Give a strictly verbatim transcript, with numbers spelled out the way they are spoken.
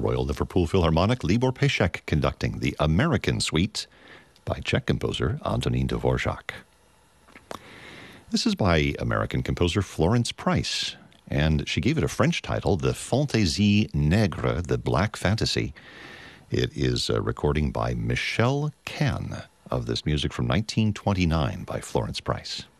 Royal Liverpool Philharmonic, Libor Pešek conducting the American Suite by Czech composer Antonín Dvorak. This is by American composer Florence Price, and she gave it a French title, the Fantaisie Nègre, the Black Fantasy. It is a recording by Michel Can of this music from nineteen twenty-nine by Florence Price.